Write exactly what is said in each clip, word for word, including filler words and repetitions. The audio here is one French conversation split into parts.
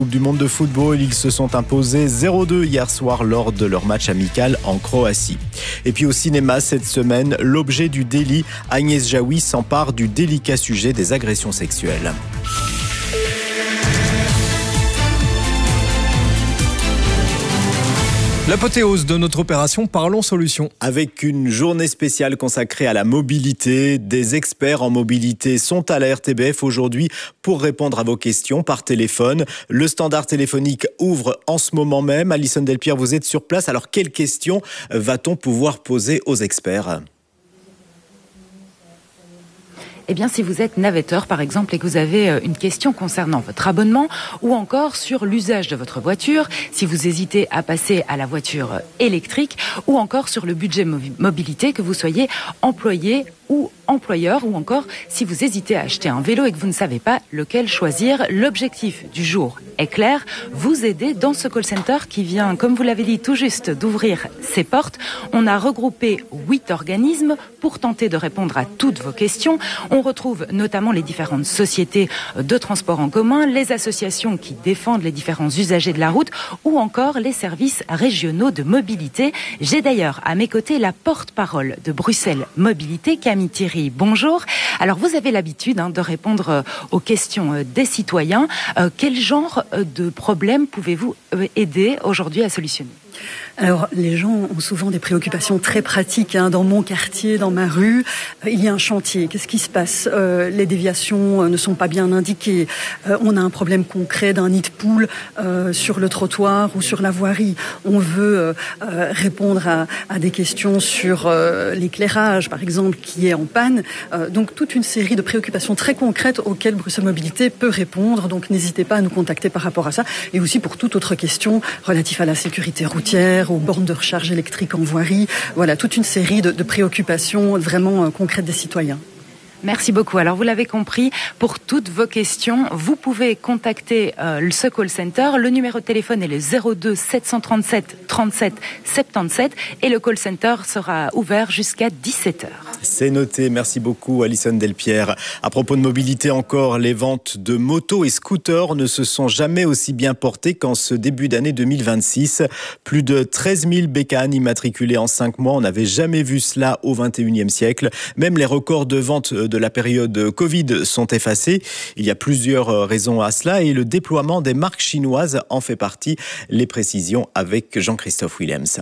Coupe du monde de football, ils se sont imposés zéro deux hier soir lors de leur match amical en Croatie. Et puis au cinéma, cette semaine, l'objet du délit, Agnès Jaoui s'empare du délicat sujet des agressions sexuelles. L'apothéose de notre opération Parlons Solutions. Avec une journée spéciale consacrée à la mobilité, des experts en mobilité sont à la R T B F aujourd'hui pour répondre à vos questions par téléphone. Le standard téléphonique ouvre en ce moment même. Alison Delpierre, vous êtes sur place. Alors, quelles questions va-t-on pouvoir poser aux experts ? Eh bien, si vous êtes navetteur, par exemple, et que vous avez une question concernant votre abonnement ou encore sur l'usage de votre voiture, si vous hésitez à passer à la voiture électrique ou encore sur le budget mobilité, que vous soyez employé ou employeur, ou encore si vous hésitez à acheter un vélo et que vous ne savez pas lequel choisir, l'objectif du jour est clair, vous aider dans ce call center qui vient, comme vous l'avez dit, tout juste d'ouvrir ses portes. On a regroupé huit organismes pour tenter de répondre à toutes vos questions. On retrouve notamment les différentes sociétés de transport en commun, les associations qui défendent les différents usagers de la route ou encore les services régionaux de mobilité. J'ai d'ailleurs à mes côtés la porte-parole de Bruxelles Mobilité, Camille Thierry, bonjour. Alors vous avez l'habitude hein, de répondre euh, aux questions euh, des citoyens. Euh, quel genre euh, de problème pouvez-vous euh, aider aujourd'hui à solutionner ? Alors, les gens ont souvent des préoccupations très pratiques. Hein. Dans mon quartier, dans ma rue, euh, il y a un chantier. Qu'est-ce qui se passe ? euh, Les déviations euh, ne sont pas bien indiquées. Euh, on a un problème concret d'un nid de poule euh, sur le trottoir ou sur la voirie. On veut euh, euh, répondre à, à des questions sur euh, l'éclairage, par exemple, qui est en panne. Euh, donc, toute une série de préoccupations très concrètes auxquelles Bruxelles Mobilité peut répondre. Donc, n'hésitez pas à nous contacter par rapport à ça. Et aussi pour toute autre question relative à la sécurité routière, aux bornes de recharge électrique en voirie. Voilà, toute une série de, de préoccupations vraiment euh, concrètes des citoyens. Merci beaucoup. Alors, vous l'avez compris, pour toutes vos questions, vous pouvez contacter euh, ce call center. Le numéro de téléphone est le zéro deux sept cent trente-sept trente-sept soixante-dix-sept et le call center sera ouvert jusqu'à dix-sept heures. C'est noté. Merci beaucoup, Alison Delpierre. À propos de mobilité encore, les ventes de motos et scooters ne se sont jamais aussi bien portées qu'en ce début d'année deux mille vingt-six. Plus de treize mille bécanes immatriculées en cinq mois. On n'avait jamais vu cela au vingt et unième siècle. Même les records de vente de la période Covid sont effacés. Il y a plusieurs raisons à cela et le déploiement des marques chinoises en fait partie. Les précisions avec Jean-Christophe Willems.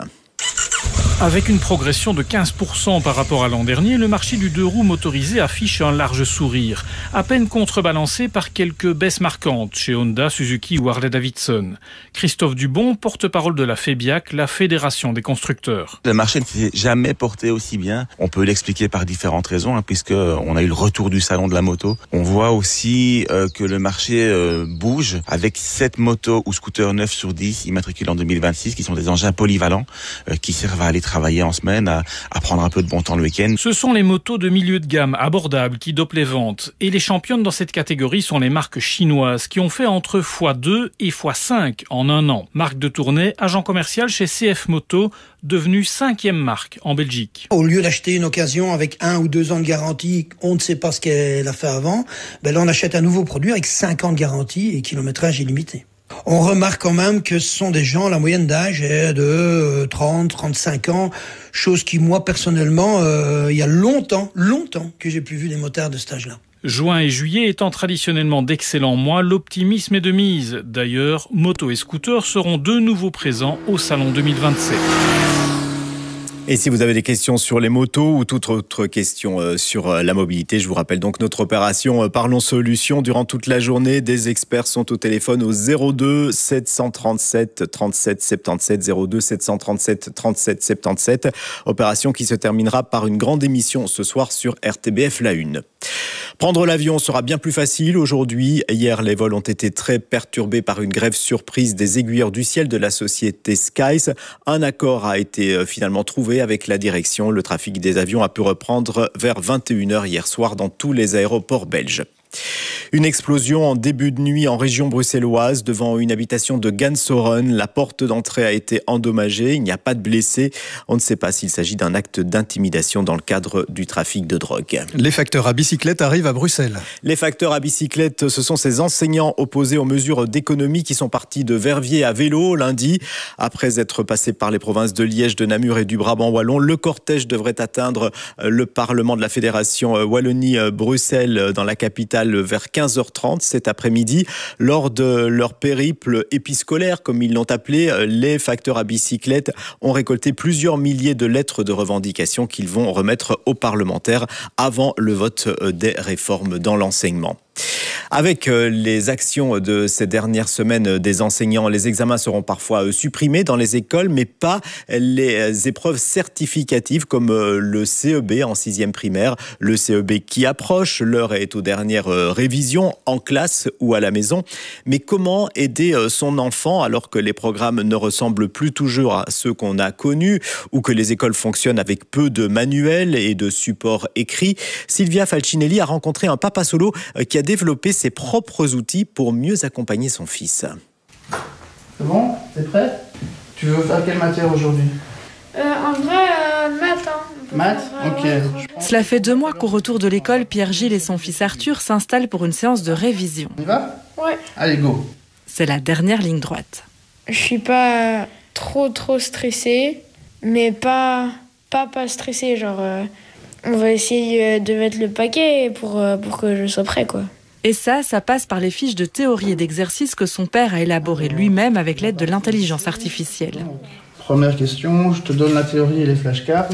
Avec une progression de quinze pour cent par rapport à l'an dernier, le marché du deux roues motorisé affiche un large sourire, à peine contrebalancé par quelques baisses marquantes chez Honda, Suzuki ou Harley-Davidson. Christophe Dubon, porte-parole de la FEBIAC, la Fédération des constructeurs. Le marché ne s'est jamais porté aussi bien. On peut l'expliquer par différentes raisons, hein, puisqu'on a eu le retour du salon de la moto. On voit aussi euh, que le marché euh, bouge avec sept motos ou scooters neuf sur dix immatriculés en deux mille vingt-six, qui sont des engins polyvalents euh, qui servent à aller travailler en semaine, à, à prendre un peu de bon temps le week-end. Ce sont les motos de milieu de gamme abordables qui dopent les ventes. Et les championnes dans cette catégorie sont les marques chinoises qui ont fait entre fois deux et fois cinq en un an. Marque de Tournai, agent commercial chez C F Moto, devenue cinquième marque en Belgique. Au lieu d'acheter une occasion avec un ou deux ans de garantie, on ne sait pas ce qu'elle a fait avant, ben là on achète un nouveau produit avec cinq ans de garantie et kilométrage illimité. On remarque quand même que ce sont des gens, la moyenne d'âge est de trente, trente-cinq ans, chose qui, moi, personnellement, euh, il y a longtemps, longtemps que j'ai plus vu des motards de cet âge-là. Juin et juillet étant traditionnellement d'excellents mois, l'optimisme est de mise. D'ailleurs, moto et scooter seront de nouveau présents au Salon deux mille vingt-sept. Et si vous avez des questions sur les motos ou toute autre question sur la mobilité, je vous rappelle donc notre opération Parlons Solutions. Durant toute la journée, des experts sont au téléphone au zéro deux sept cent trente-sept trente-sept soixante-dix-sept, zéro deux sept cent trente-sept trente-sept soixante-dix-sept. Opération qui se terminera par une grande émission ce soir sur R T B F La Une. Prendre l'avion sera bien plus facile aujourd'hui. Hier, les vols ont été très perturbés par une grève surprise des aiguilleurs du ciel de la société Skies. Un accord a été finalement trouvé avec la direction. Le trafic des avions a pu reprendre vers vingt et une heures hier soir dans tous les aéroports belges. Une explosion en début de nuit en région bruxelloise devant une habitation de Gansoren. La porte d'entrée a été endommagée. Il n'y a pas de blessés. On ne sait pas s'il s'agit d'un acte d'intimidation dans le cadre du trafic de drogue. Les facteurs à bicyclette arrivent à Bruxelles. Les facteurs à bicyclette, ce sont ces enseignants opposés aux mesures d'économie qui sont partis de Verviers à vélo lundi. Après être passés par les provinces de Liège, de Namur et du Brabant wallon, le cortège devrait atteindre le Parlement de la Fédération Wallonie-Bruxelles dans la capitale vers quinze heures trente cet après-midi. Lors de leur périple épiscolaire, comme ils l'ont appelé, les facteurs à bicyclette ont récolté plusieurs milliers de lettres de revendication qu'ils vont remettre aux parlementaires avant le vote des réformes dans l'enseignement. Avec les actions de ces dernières semaines des enseignants, les examens seront parfois supprimés dans les écoles, mais pas les épreuves certificatives comme le C E B en sixième primaire. Le C E B qui approche, l'heure est aux dernières révisions en classe ou à la maison. Mais comment aider son enfant alors que les programmes ne ressemblent plus toujours à ceux qu'on a connus ou que les écoles fonctionnent avec peu de manuels et de supports écrits? Sylvia Falcinelli a rencontré un papa solo qui a développé ses propres outils pour mieux accompagner son fils. C'est bon? T'es prêt? Tu veux faire quelle matière aujourd'hui? euh, En vrai, euh, maths. Hein. Maths? Ok. Ouais. Cela fait deux mois qu'au retour de l'école, Pierre-Gilles et son fils Arthur s'installent pour une séance de révision. On y va? Ouais. Allez, go. C'est la dernière ligne droite. Je suis pas trop trop stressée, mais pas pas pas stressée. Genre, euh, on va essayer de mettre le paquet pour euh, pour que je sois prêt, quoi. Et ça, ça passe par les fiches de théorie et d'exercices que son père a élaborées lui-même avec l'aide de l'intelligence artificielle. Première question, je te donne la théorie et les flashcards.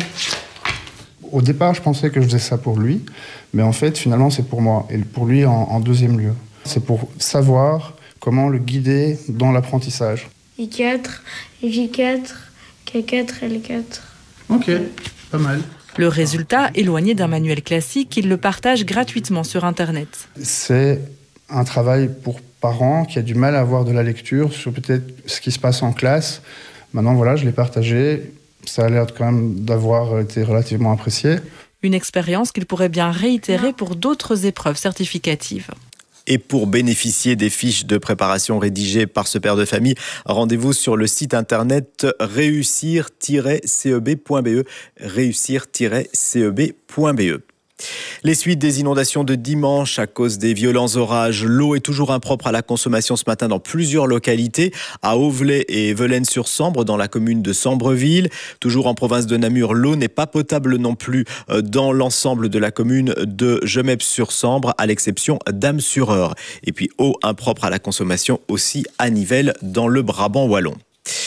Au départ, je pensais que je faisais ça pour lui, mais en fait, finalement, c'est pour moi, et pour lui en, en deuxième lieu. C'est pour savoir comment le guider dans l'apprentissage. I quatre, J quatre, K quatre, L quatre. Ok, pas mal. Le résultat, éloigné d'un manuel classique, il le partage gratuitement sur Internet. C'est un travail pour parents qui a du mal à avoir de la lecture sur peut-être ce qui se passe en classe. Maintenant, voilà, je l'ai partagé. Ça a l'air quand même d'avoir été relativement apprécié. Une expérience qu'il pourrait bien réitérer pour d'autres épreuves certificatives. Et pour bénéficier des fiches de préparation rédigées par ce père de famille, rendez-vous sur le site internet réussir tiret c e b point b e, réussir tiret c e b point b e. Les suites des inondations de dimanche à cause des violents orages. L'eau est toujours impropre à la consommation ce matin dans plusieurs localités, à Auvelay et Velaines-sur-Sambre, dans la commune de Sambreville. Toujours en province de Namur, l'eau n'est pas potable non plus dans l'ensemble de la commune de Gemep-sur-Sambre, à l'exception d'Âmes-sur-Eure. Et puis eau impropre à la consommation aussi à Nivelles, dans le Brabant wallon.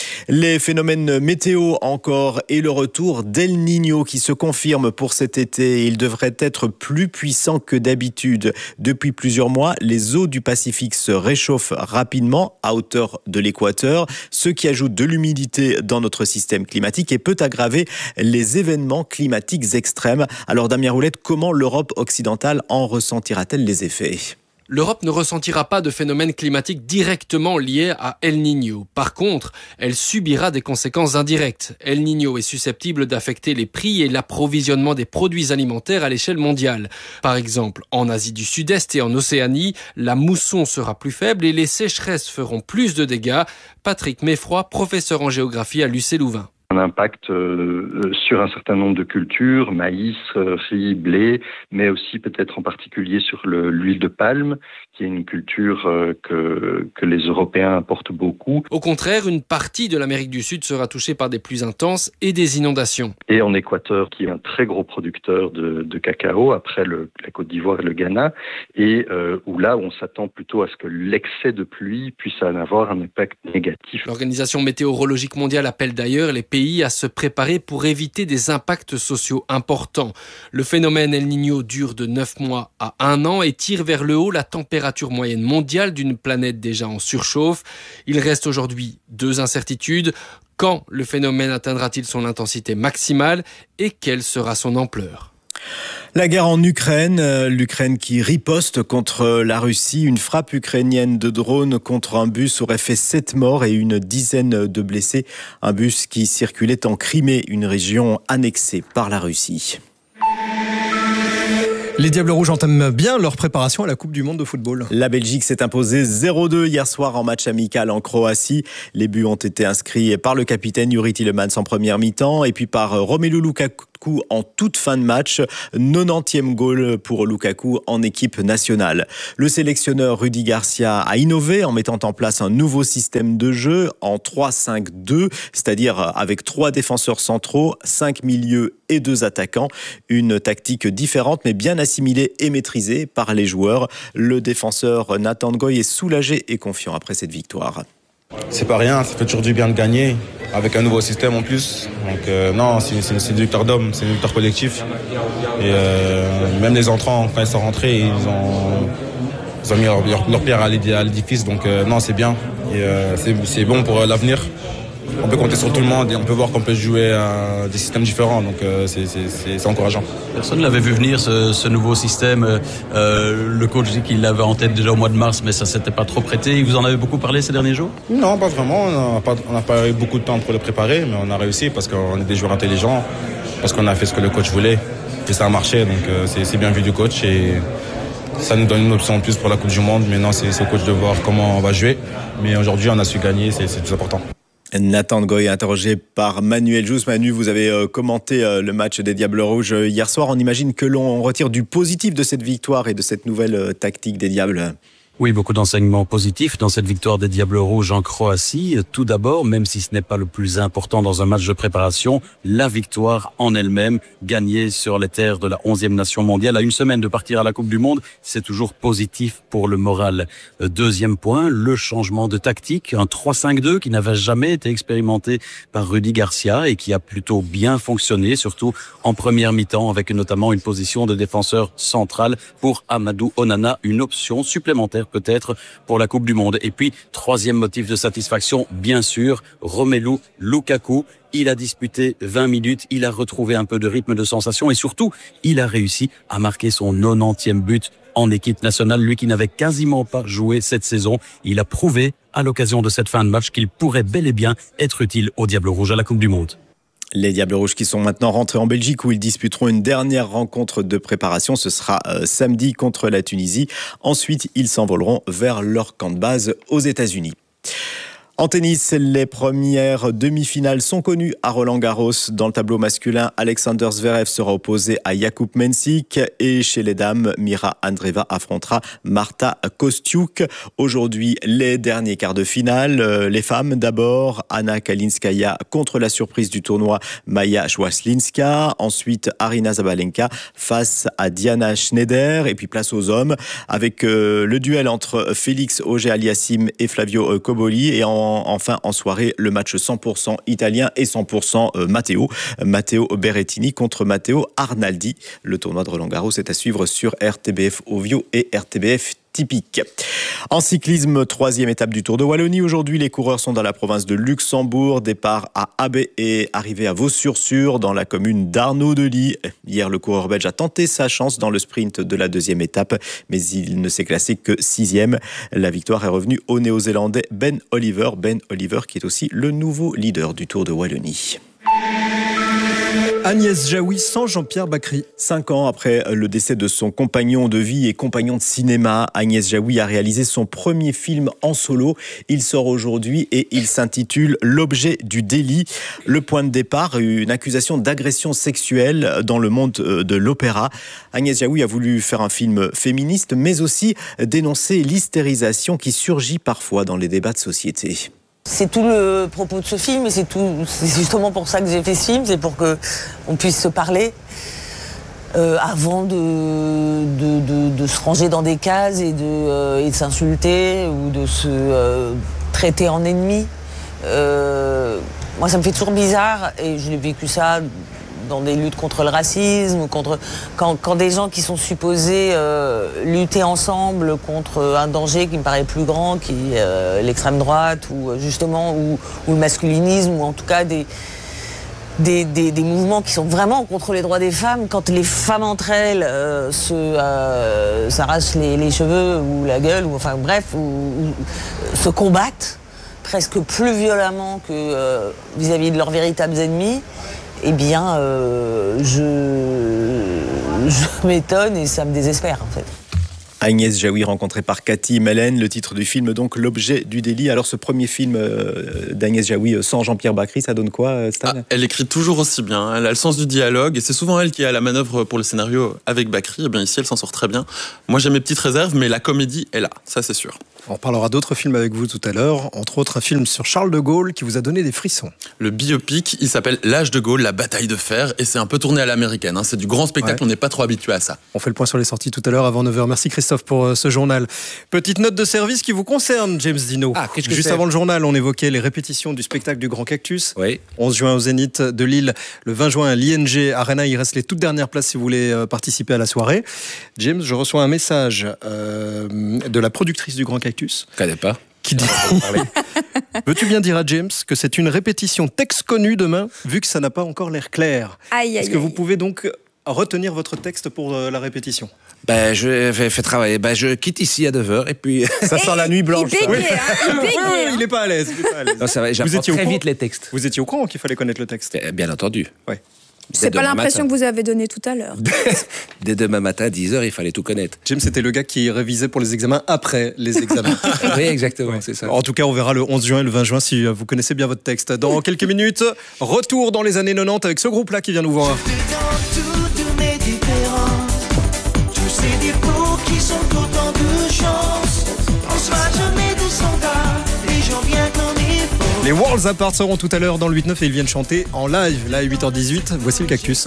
Les phénomènes météo encore et le retour d'El Niño qui se confirme pour cet été. Il devrait être plus puissant que d'habitude. Depuis plusieurs mois, les eaux du Pacifique se réchauffent rapidement à hauteur de l'équateur, ce qui ajoute de l'humidité dans notre système climatique et peut aggraver les événements climatiques extrêmes. Alors Damien Roulette, comment l'Europe occidentale en ressentira-t-elle les effets ? L'Europe ne ressentira pas de phénomène climatique directement lié à El Niño. Par contre, elle subira des conséquences indirectes. El Niño est susceptible d'affecter les prix et l'approvisionnement des produits alimentaires à l'échelle mondiale. Par exemple, en Asie du Sud-Est et en Océanie, la mousson sera plus faible et les sécheresses feront plus de dégâts. Patrick Meffroy, professeur en géographie à l'U C Louvain. Un impact euh, sur un certain nombre de cultures, maïs, riz, blé, mais aussi peut-être en particulier sur le, l'huile de palme, qui est une culture euh, que, que les Européens importent beaucoup. Au contraire, une partie de l'Amérique du Sud sera touchée par des pluies intenses et des inondations. Et en Équateur, qui est un très gros producteur de, de cacao, après le, la Côte d'Ivoire et le Ghana, et euh, où là, on s'attend plutôt à ce que l'excès de pluie puisse en avoir un impact négatif. L'Organisation météorologique mondiale appelle d'ailleurs les pays à se préparer pour éviter des impacts sociaux importants. Le phénomène El Niño dure de neuf mois à un an et tire vers le haut la température moyenne mondiale d'une planète déjà en surchauffe. Il reste aujourd'hui deux incertitudes. Quand le phénomène atteindra-t-il son intensité maximale et quelle sera son ampleur ? La guerre en Ukraine, l'Ukraine qui riposte contre la Russie. Une frappe ukrainienne de drone contre un bus aurait fait sept morts et une dizaine de blessés. Un bus qui circulait en Crimée, une région annexée par la Russie. Les Diables Rouges entament bien leur préparation à la Coupe du Monde de football. La Belgique s'est imposée zéro deux hier soir en match amical en Croatie. Les buts ont été inscrits par le capitaine Juri Tielemans en première mi-temps et puis par Romelu Lukaku en toute fin de match. quatre-vingt-dixième goal pour Lukaku en équipe nationale. Le sélectionneur Rudi Garcia a innové en mettant en place un nouveau système de jeu en trois cinq deux, c'est-à-dire avec trois défenseurs centraux, cinq milieux et deux attaquants. Une tactique différente mais bien assimilée et maîtrisée par les joueurs. Le défenseur Nathan Ngoy est soulagé et confiant après cette victoire. C'est pas rien, ça fait toujours du bien de gagner, avec un nouveau système en plus. Donc euh, non, c'est, c'est, c'est une victoire d'homme, c'est une victoire collective. Et euh, même les entrants, quand ils sont rentrés, ils ont, ils ont mis leur, leur, leur pierre à l'édifice. Donc euh, non, c'est bien. Et euh, c'est, c'est bon pour l'avenir. On peut compter sur tout le monde et on peut voir qu'on peut jouer à des systèmes différents, donc euh, c'est, c'est, c'est, c'est encourageant. Personne ne l'avait vu venir, ce, ce nouveau système. Euh, le coach dit qu'il l'avait en tête déjà au mois de mars, mais ça ne s'était pas trop prêté. Vous en avez beaucoup parlé ces derniers jours ? Non, pas vraiment. On n'a pas, on n'a pas eu beaucoup de temps pour le préparer, mais on a réussi parce qu'on est des joueurs intelligents, parce qu'on a fait ce que le coach voulait. Et ça a marché, donc euh, c'est, c'est bien vu du coach. Et ça nous donne une option en plus pour la Coupe du Monde. Maintenant, c'est, c'est au coach de voir comment on va jouer. Mais aujourd'hui, on a su gagner, c'est, c'est plus important. Nathan Ngoy interrogé par Manuel Jousse. Manu, vous avez euh, commenté euh, le match des Diables Rouges euh, hier soir. On imagine que l'on retire du positif de cette victoire et de cette nouvelle euh, tactique des Diables. Oui, beaucoup d'enseignements positifs dans cette victoire des Diables Rouges en Croatie. Tout d'abord, même si ce n'est pas le plus important dans un match de préparation, la victoire en elle-même, gagnée sur les terres de la onzième nation mondiale à une semaine de partir à la Coupe du Monde, c'est toujours positif pour le moral. Deuxième point, le changement de tactique, un trois cinq deux qui n'avait jamais été expérimenté par Rudi Garcia et qui a plutôt bien fonctionné, surtout en première mi-temps, avec notamment une position de défenseur central pour Amadou Onana, une option supplémentaire peut-être pour la Coupe du Monde. Et puis, troisième motif de satisfaction, bien sûr, Romelu Lukaku. Il a disputé vingt minutes, il a retrouvé un peu de rythme, de sensation et surtout, il a réussi à marquer son quatre-vingt-dixième but en équipe nationale. Lui qui n'avait quasiment pas joué cette saison, il a prouvé à l'occasion de cette fin de match qu'il pourrait bel et bien être utile aux Diables Rouges à la Coupe du Monde. Les Diables Rouges qui sont maintenant rentrés en Belgique où ils disputeront une dernière rencontre de préparation. Ce sera euh, samedi contre la Tunisie. Ensuite, ils s'envoleront vers leur camp de base aux États-Unis. En tennis, les premières demi-finales sont connues à Roland-Garros. Dans le tableau masculin, Alexander Zverev sera opposé à Jakub Mensik et chez les dames, Mira Andreeva affrontera Marta Kostyuk. Aujourd'hui, les derniers quarts de finale. Les femmes d'abord, Anna Kalinskaya contre la surprise du tournoi, Maya Schwazlinska. Ensuite, Arina Zabalenka face à Diana Schneider. Et puis place aux hommes avec euh, le duel entre Félix Auger-Aliassime et Flavio Cobolli. Et en Enfin, en soirée, le match cent pour cent italien et cent pour cent Matteo. Matteo Berrettini contre Matteo Arnaldi. Le tournoi de Roland-Garros est à suivre sur R T B F Ovio et R T B F Typique. En cyclisme, troisième étape du Tour de Wallonie. Aujourd'hui, les coureurs sont dans la province de Luxembourg. Départ à Abbé et arrivée à Vaux-sur-Sur, dans la commune d'Arnaud-de-Ly. Hier, le coureur belge a tenté sa chance dans le sprint de la deuxième étape, mais il ne s'est classé que sixième. La victoire est revenue au Néo-Zélandais Ben Oliver. Ben Oliver qui est aussi le nouveau leader du Tour de Wallonie. Agnès Jaoui sans Jean-Pierre Bacri. Cinq ans après le décès de son compagnon de vie et compagnon de cinéma, Agnès Jaoui a réalisé son premier film en solo. Il sort aujourd'hui et il s'intitule L'objet du délit. Le point de départ, une accusation d'agression sexuelle dans le monde de l'opéra. Agnès Jaoui a voulu faire un film féministe, mais aussi dénoncer l'hystérisation qui surgit parfois dans les débats de société. C'est tout le propos de ce film et c'est tout, c'est justement pour ça que j'ai fait ce film, c'est pour qu'on puisse se parler euh, avant de, de, de, de se ranger dans des cases et de, euh, et de s'insulter ou de se euh, traiter en ennemi. Euh, moi, ça me fait toujours bizarre et je l'ai vécu ça dans des luttes contre le racisme, contre quand, quand des gens qui sont supposés euh, lutter ensemble contre un danger qui me paraît plus grand, qui est euh, l'extrême droite ou justement ou, ou le masculinisme ou en tout cas des, des, des, des mouvements qui sont vraiment contre les droits des femmes, quand les femmes entre elles euh, se euh, s'arrachent les, les cheveux ou la gueule ou enfin bref ou, ou se combattent presque plus violemment que euh, vis-à-vis de leurs véritables ennemis. Eh bien, euh, je, je m'étonne et ça me désespère en fait. Agnès Jaoui rencontrée par Cathy Mellen, le titre du film donc L'objet du délit. Alors ce premier film euh, d'Agnès Jaoui sans Jean-Pierre Bacry, ça donne quoi Stan? ah, Elle écrit toujours aussi bien, elle a le sens du dialogue et c'est souvent elle qui est à la manœuvre pour le scénario avec Bacry. Et bien ici elle s'en sort très bien. Moi j'ai mes petites réserves mais la comédie est là, ça c'est sûr. On parlera d'autres films avec vous tout à l'heure, entre autres un film sur Charles de Gaulle qui vous a donné des frissons. Le biopic, il s'appelle L'âge de Gaulle, la bataille de fer et c'est un peu tourné à l'américaine, hein. C'est du grand spectacle, ouais. On n'est pas trop habitué à ça. On fait le point sur les sorties tout à l'heure avant neuf heures. Merci Christophe pour euh, ce journal. Petite note de service qui vous concerne, James Dino. Ah, qu'est-ce que Juste c'est avant le journal, on évoquait les répétitions du spectacle du Grand Cactus. Oui. onze juin au Zénith de Lille, le vingt juin à l'I N G Arena. Il reste les toutes dernières places si vous voulez euh, participer à la soirée. James, je reçois un message euh, de la productrice du Grand Cactus. Je connais pas. Qui dit veux-tu bien dire à James que c'est une répétition texte connu demain, vu que ça n'a pas encore l'air clair. Aïe, aïe, Est-ce que aïe. vous pouvez donc retenir votre texte pour euh, la répétition? Ben, je vais faire travailler. Ben, je quitte ici à neuf heures et puis... Ça sent la nuit blanche. Il bégayait, hein, il bégayait, hein. Il n'est pas à l'aise. il est pas à l'aise. Non, ça va, j'apprends très vite les textes. Vous étiez au courant qu'il fallait connaître le texte? Bien entendu. Ouais. C'est pas l'impression que vous avez donnée tout à l'heure. Dès demain matin, dix heures, il fallait tout connaître. James, c'était le gars qui révisait pour les examens après les examens. Oui, exactement, ouais. C'est ça. En tout cas, on verra le onze juin et le vingt juin si vous connaissez bien votre texte. Dans quelques minutes, retour dans les années quatre-vingt-dix avec ce groupe-là qui vient nous voir. Tous ces défauts qui sont autant de chance. On sera jamais des soldats, les gens bien qu'on est fort. Les Worlds Apart seront tout à l'heure dans le huit neuf et ils viennent chanter en live, là à huit heures dix-huit. Voici le Cactus.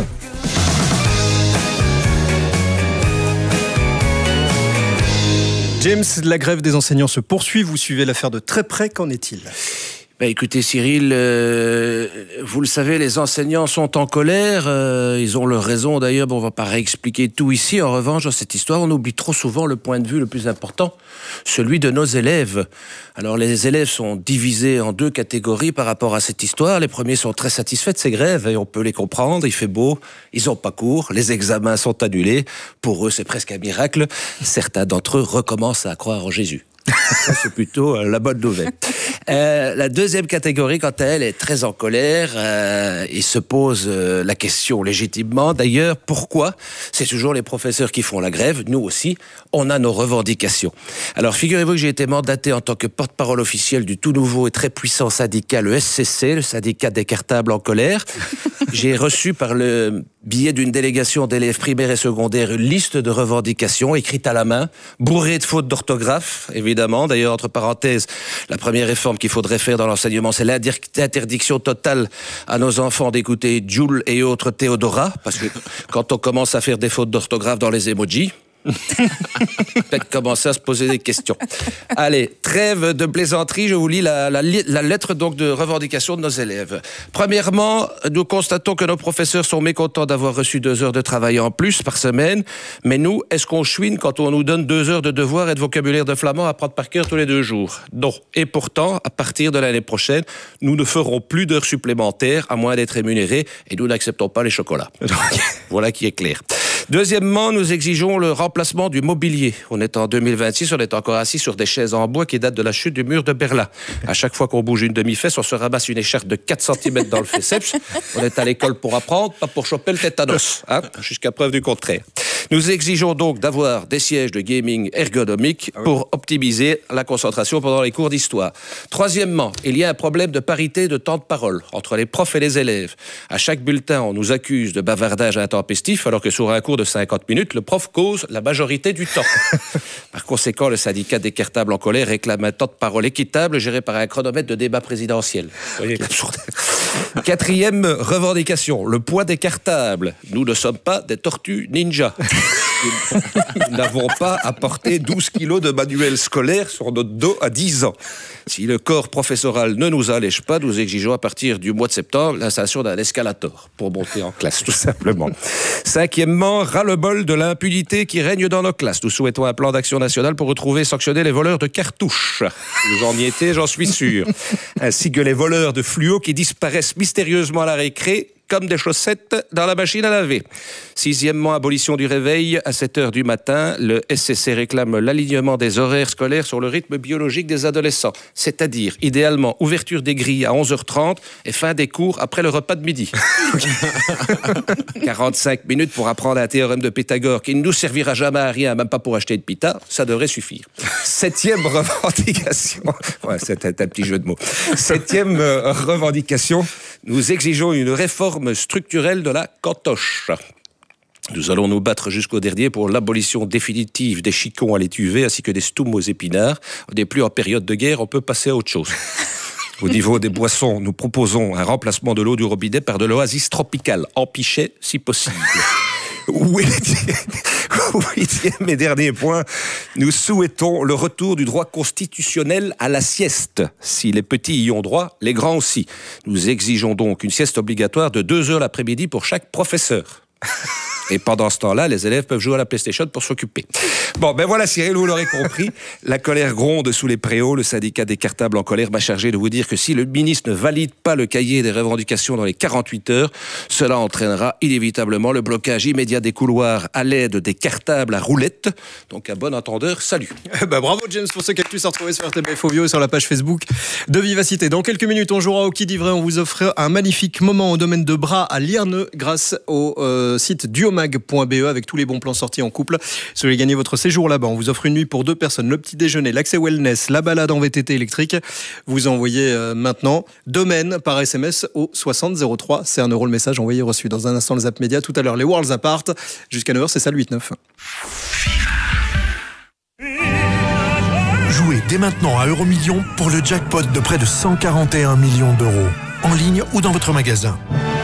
James, la grève des enseignants se poursuit. Vous suivez l'affaire de très près. Qu'en est-il ? Bah écoutez Cyril, euh, vous le savez, les enseignants sont en colère, euh, ils ont leur raison d'ailleurs, bon, on va pas réexpliquer tout ici. En revanche, dans cette histoire, on oublie trop souvent le point de vue le plus important, celui de nos élèves. Alors les élèves sont divisés en deux catégories par rapport à cette histoire. Les premiers sont très satisfaits de ces grèves et on peut les comprendre, il fait beau, ils ont pas cours, les examens sont annulés. Pour eux, c'est presque un miracle. Certains d'entre eux recommencent à croire en Jésus. Ça, c'est plutôt euh, la bonne nouvelle. Euh, la deuxième catégorie, quant à elle, est très en colère euh, et se pose euh, la question légitimement. D'ailleurs, pourquoi ? C'est toujours les professeurs qui font la grève. Nous aussi, on a nos revendications. Alors, figurez-vous que j'ai été mandaté en tant que porte-parole officiel du tout nouveau et très puissant syndicat, le S C C, le syndicat des cartables en colère. J'ai reçu par le biais d'une délégation d'élèves primaires et secondaires une liste de revendications écrites à la main, bourrée de fautes d'orthographe, évidemment. D'ailleurs, entre parenthèses, la première réforme qu'il faudrait faire dans l'enseignement, c'est l'interdiction totale à nos enfants d'écouter Joule et autres Théodora, parce que quand on commence à faire des fautes d'orthographe dans les emojis, peut-être commencer à se poser des questions. Allez, trêve de plaisanterie, je vous lis la, la, la lettre donc de revendication de nos élèves. Premièrement, nous constatons que nos professeurs sont mécontents d'avoir reçu deux heures de travail en plus par semaine, mais nous, est-ce qu'on chouine quand on nous donne deux heures de devoirs et de vocabulaire de flamand à apprendre par cœur tous les deux jours? Non. Et pourtant, à partir de l'année prochaine, nous ne ferons plus d'heures supplémentaires, à moins d'être rémunérés, et nous n'acceptons pas les chocolats. Voilà qui est clair. Deuxièmement, nous exigeons le remplacement du mobilier. On est en deux mille vingt-six, on est encore assis sur des chaises en bois qui datent de la chute du mur de Berlin. À chaque fois qu'on bouge une demi-fesse, on se ramasse une écharpe de quatre centimètres dans le féceps. On est à l'école pour apprendre, pas pour choper le tétanos, hein, jusqu'à preuve du contraire. Nous exigeons donc d'avoir des sièges de gaming ergonomiques pour optimiser la concentration pendant les cours d'histoire. Troisièmement, il y a un problème de parité de temps de parole entre les profs et les élèves. À chaque bulletin, on nous accuse de bavardage intempestif, alors que sur un cours de cinquante minutes, le prof cause la majorité du temps. Par conséquent, le syndicat des cartables en colère réclame un temps de parole équitable géré par un chronomètre de débat présidentiel. Vous voyez, absurde. Quatrième revendication, le poids des cartables. Nous ne sommes pas des tortues ninja. Nous n'avons pas à porter douze kilos de manuel scolaire sur notre dos à dix ans. Si le corps professoral ne nous allège pas, nous exigeons à partir du mois de septembre l'installation d'un escalator pour monter en classe, tout simplement. Cinquièmement, ras-le-bol de l'impunité qui règne dans nos classes. Nous souhaitons un plan d'action national pour retrouver et sanctionner les voleurs de cartouches. Vous en y étiez, j'en suis sûr. Ainsi que les voleurs de fluo qui disparaissent mystérieusement à la récré comme des chaussettes dans la machine à laver. Sixièmement, abolition du réveil à sept heures du matin. Le S C C réclame l'alignement des horaires scolaires sur le rythme biologique des adolescents. C'est-à-dire, idéalement, ouverture des grilles à onze heures trente et fin des cours après le repas de midi. quarante-cinq minutes pour apprendre un théorème de Pythagore qui ne nous servira jamais à rien, même pas pour acheter de pita, ça devrait suffire. Septième revendication. Ouais, c'est un, un petit jeu de mots. Septième euh, revendication. Nous exigeons une réforme structurelle de la cantoche. Nous allons nous battre jusqu'au dernier pour l'abolition définitive des chicons à l'étuvée ainsi que des stoumes aux épinards. On n'est plus en période de guerre, on peut passer à autre chose. Au niveau des boissons, nous proposons un remplacement de l'eau du robinet par de l'oasis tropicale, en pichet si possible. Huitième et dernier point, nous souhaitons le retour du droit constitutionnel à la sieste. Si les petits y ont droit, les grands aussi. Nous exigeons donc une sieste obligatoire de deux heures l'après-midi pour chaque professeur. Et pendant ce temps-là, les élèves peuvent jouer à la PlayStation pour s'occuper. Bon, ben voilà, Cyril, vous l'aurez compris. La colère gronde sous les préaux. Le syndicat des cartables en colère m'a chargé de vous dire que si le ministre ne valide pas le cahier des revendications dans les quarante-huit heures, cela entraînera inévitablement le blocage immédiat des couloirs à l'aide des cartables à roulettes. Donc, à bon entendeur, salut. Bah, bravo, James, pour ce cactus à retrouver sur R T B F Audio et sur la page Facebook de Vivacité. Dans quelques minutes, on jouera au Qui dit vrai. On vous offre un magnifique moment au domaine de Bras à Lierneux grâce au euh, site duomag point b e avec tous les bons plans sortis en couple. Si vous voulez gagner votre séjour là-bas, on vous offre une nuit pour deux personnes, le petit déjeuner, l'accès wellness, la balade en V T T électrique. Vous envoyez euh, maintenant domaine par S M S au soixante zéro trois. C'est un euro le message envoyé reçu. Dans un instant, les Zap Média. Tout à l'heure, les Worlds Apart. Jusqu'à neuf heures, c'est ça le huit neuf. Jouez dès maintenant à Euromillions pour le jackpot de près de cent quarante et un millions d'euros. En ligne ou dans votre magasin.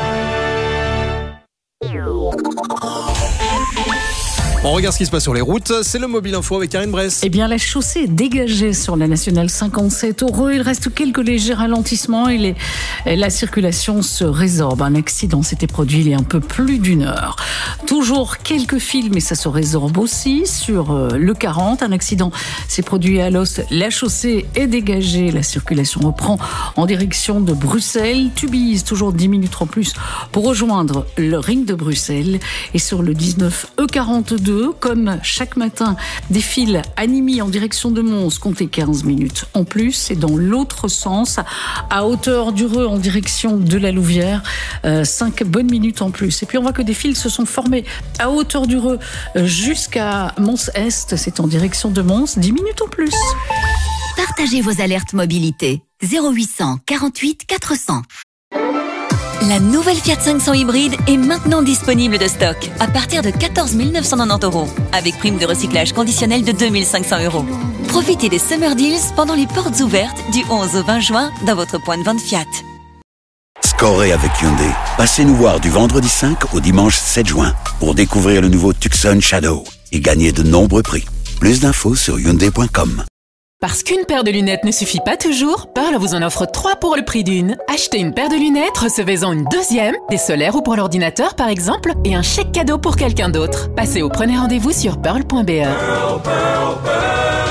On regarde ce qui se passe sur les routes. C'est le Mobile Info avec Karine Bress. Eh bien, la chaussée est dégagée sur la nationale cinquante-sept heureux. Il reste quelques légers ralentissements et, les, et la circulation se résorbe. Un accident s'était produit il y a un peu plus d'une heure. Toujours quelques fils, mais ça se résorbe aussi sur euh, le quarante. Un accident s'est produit à Alost. La chaussée est dégagée. La circulation reprend en direction de Bruxelles. Tubize, toujours dix minutes en plus pour rejoindre le ring de Bruxelles. Et sur le dix-neuf E quarante-deux, comme chaque matin, des fils animés en direction de Mons, comptez quinze minutes en plus, et dans l'autre sens, à hauteur du Reux en direction de la Louvière, euh, cinq bonnes minutes en plus. Et puis on voit que des fils se sont formés à hauteur du Reux jusqu'à Mons-Est, c'est en direction de Mons, dix minutes en plus. Partagez vos alertes mobilité. zéro huit cent quarante-huit quatre cents. La nouvelle Fiat cinq cents hybride est maintenant disponible de stock à partir de quatorze mille neuf cent quatre-vingt-dix euros avec prime de recyclage conditionnelle de deux mille cinq cents euros. Profitez des Summer Deals pendant les portes ouvertes du onze au vingt juin dans votre point de vente Fiat. Scorez avec Hyundai. Passez nous voir du vendredi cinq au dimanche sept juin pour découvrir le nouveau Tucson Shadow et gagner de nombreux prix. Plus d'infos sur hyundai point com. Parce qu'une paire de lunettes ne suffit pas toujours, Pearl vous en offre trois pour le prix d'une. Achetez une paire de lunettes, recevez-en une deuxième, des solaires ou pour l'ordinateur par exemple, et un chèque cadeau pour quelqu'un d'autre. Passez ou prenez rendez-vous sur pearl point b e. Pearl, Pearl, Pearl.